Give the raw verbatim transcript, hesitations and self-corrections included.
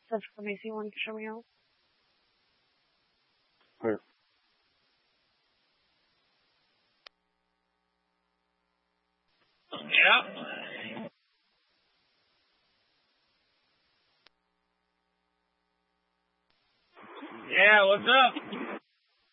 Central Macy one. Show me out. Where? Yeah. Yeah, what's up?